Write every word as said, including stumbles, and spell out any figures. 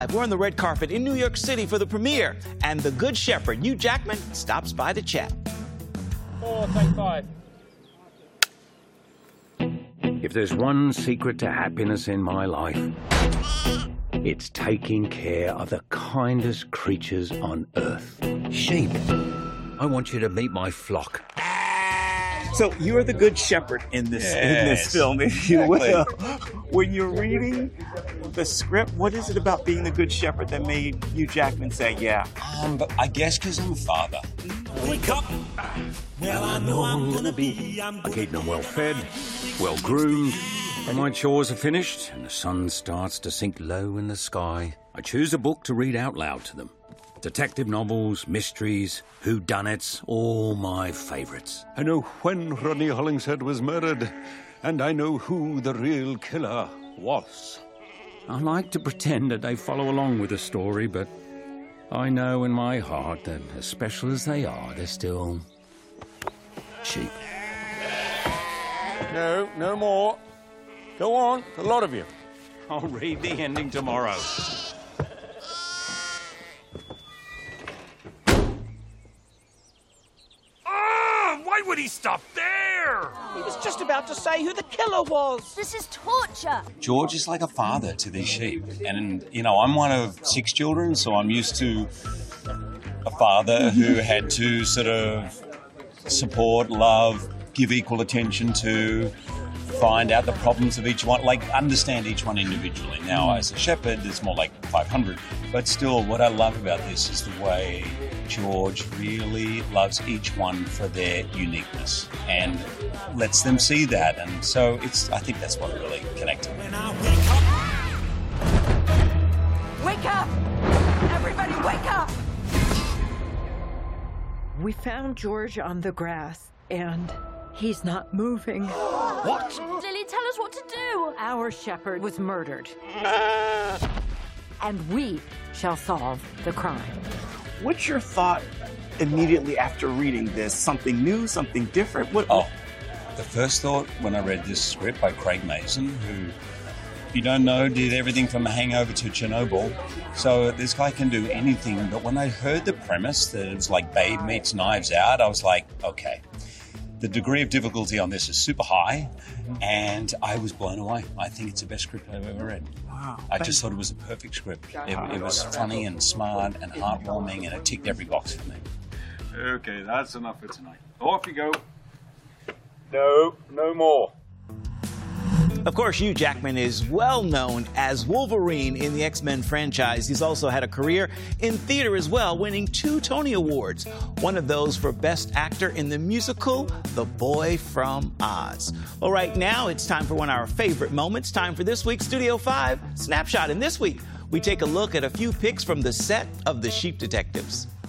We're on the red carpet in New York City for the premiere, and the Good Shepherd, Hugh Jackman, stops by to chat. Four, take five. If there's one secret to happiness in my life, it's taking care of the kindest creatures on earth. Sheep. I want you to meet my flock. So you're the Good Shepherd in this Yes, in this film, if you exactly. will. When you're reading the script, what is it about being the Good Shepherd that made Hugh Jackman say, yeah? Um, but I guess because I'm a father. Wake up. Well, I know I'm gonna be. I'm I keep them well fed, well groomed. When my chores are finished and the sun starts to sink low in the sky, I choose a book to read out loud to them. Detective novels, mysteries, whodunits, all my favourites. I know when Rodney Hollingshead was murdered, and I know who the real killer was. I like to pretend that they follow along with the story, but I know in my heart that, as special as they are, they're still sheep. No, no more. Go on, a lot of you. I'll read the ending tomorrow. Why would he stop there? He was just about to say who the killer was. This is torture. George is like a father to these sheep. And, you know, I'm one of six children, so I'm used to a father who had to sort of support, love, give equal attention to, find out the problems of each one, like understand each one individually. Now, as a shepherd, it's more like five hundred. But still, what I love about this is the way George really loves each one for their uniqueness and lets them see that. And so it's, I think that's what really connected me. When I wake up. Wake up! Everybody wake up! We found George on the grass, and he's not moving. What? Lily, tell us what to do. Our shepherd was murdered. And we shall solve the crime. What's your thought immediately after reading this? Something new, something different? What? Oh, the first thought when I read this script by Craig Mazin, who, if you don't know, did everything from Hangover to Chernobyl. So this guy can do anything. But when I heard the premise that it was like Babe meets Knives Out, I was like, okay. The degree of difficulty on this is super high, and I was blown away. I think it's the best script I've ever read. Wow. I just thought it was a perfect script. It, it was funny and smart and heartwarming, and it ticked every box for me. Okay, that's enough for tonight. Off you go. No, no more. Of course, Hugh Jackman is well known as Wolverine in the X-Men franchise. He's also had a career in theater as well, winning two Tony Awards. One of those for Best Actor in the musical, The Boy from Oz. Well, right now, it's time for one of our favorite moments. Time for this week's Studio five Snapshot. And this week, we take a look at a few pics from the set of The Sheep Detectives.